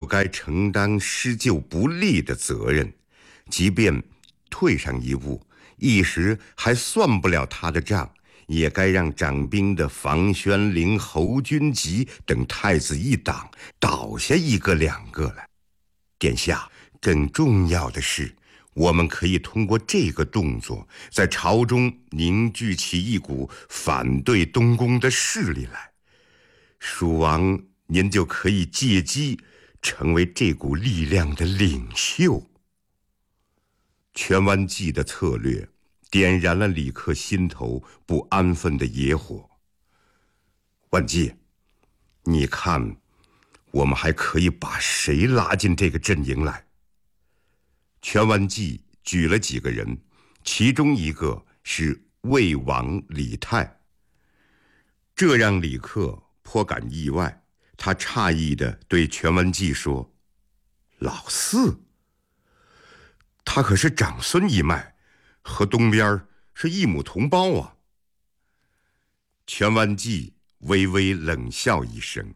该承担施救不利的责任，即便退上一步，一时还算不了他的账，也该让掌兵的房玄龄、侯君集等太子一党倒下一个两个来。殿下，更重要的是，我们可以通过这个动作，在朝中凝聚起一股反对东宫的势力来。蜀王，您就可以借机成为这股力量的领袖。全湾计的策略点燃了李克心头不安分的野火。万计，你看我们还可以把谁拉进这个阵营来？全湾计举了几个人，其中一个是魏王李泰。这让李克颇感意外，他诧异地对全湾计说：“老四，他可是长孙一脉，和东边是一母同胞啊。”全湾计微微冷笑一声：“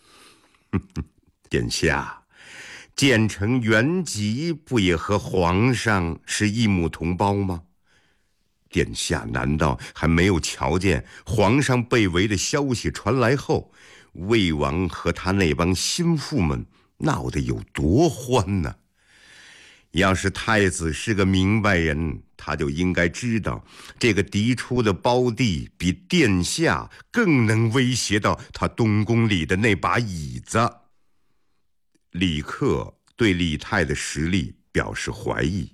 殿下，建成元吉不也和皇上是一母同胞吗？殿下难道还没有瞧见皇上被围的消息传来后，魏王和他那帮心腹们闹得有多欢呢？要是太子是个明白人，他就应该知道，这个嫡出的胞弟比殿下更能威胁到他东宫里的那把椅子。”李克对李泰的实力表示怀疑。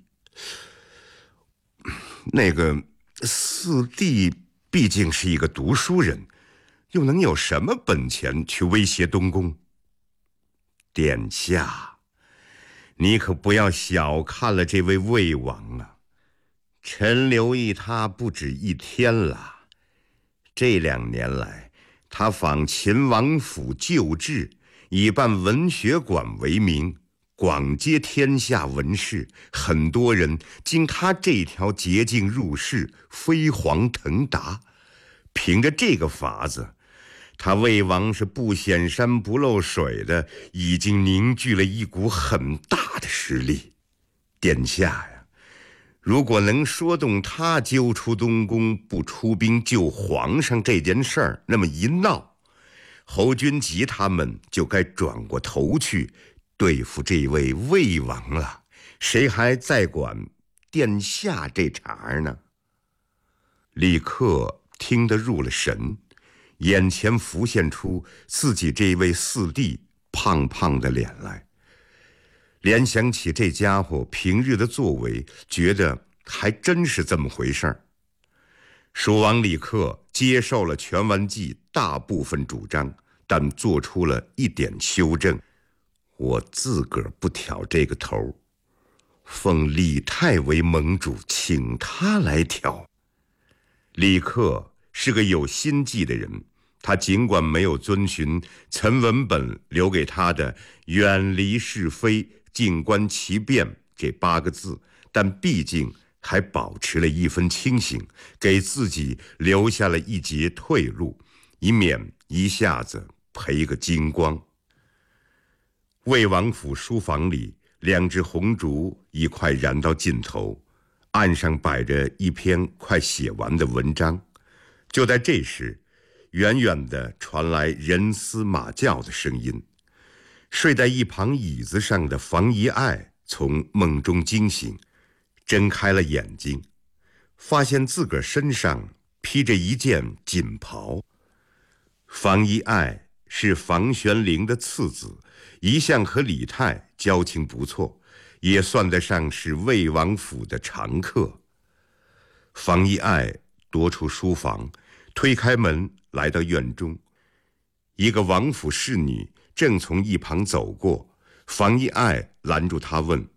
那个四弟毕竟是一个读书人，又能有什么本钱去威胁东宫？殿下，你可不要小看了这位魏王啊！臣留意他不止一天了，这2年来，他访秦王府旧治，以办文学馆为名，广接天下文士，很多人经他这条捷径入仕，飞黄腾达。凭着这个法子，他魏王是不显山不漏水的，已经凝聚了一股很大的实力。殿下呀，如果能说动他揪出东宫不出兵救皇上这件事儿，那么一闹，侯君集他们就该转过头去对付这位魏王了，谁还在管殿下这茬呢？李克听得入了神，眼前浮现出自己这位四弟胖胖的脸来，联想起这家伙平日的作为，觉得还真是这么回事儿。蜀王李克接受了全湾计大部分主张，但做出了一点修正：我自个儿不挑这个头，奉李泰为盟主，请他来挑。李克是个有心计的人，他尽管没有遵循陈文本留给他的远离是非，静观其变这8个字，但毕竟还保持了一分清醒，给自己留下了一截退路，以免一下子赔个精光。魏王府书房里，2支红烛已快燃到尽头，案上摆着一篇快写完的文章。就在这时，远远地传来人嘶马叫的声音。睡在一旁椅子上的房遗爱从梦中惊醒，睁开了眼睛，发现自个儿身上披着一件锦袍。房遗爱是房玄龄的次子，一向和李泰交情不错，也算得上是魏王府的常客。房遗爱踱出书房，推开门来到院中，一个王府侍女正从一旁走过，房遗爱拦住她问：“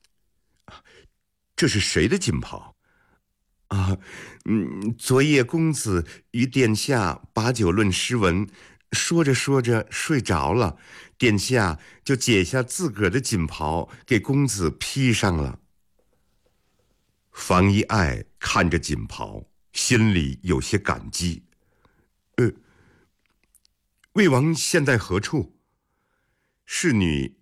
这是谁的锦袍？”“昨夜公子与殿下把酒论诗文，说着说着睡着了，殿下就解下自个儿的锦袍给公子披上了。”房遗爱看着锦袍，心里有些感激。魏王现在何处？侍女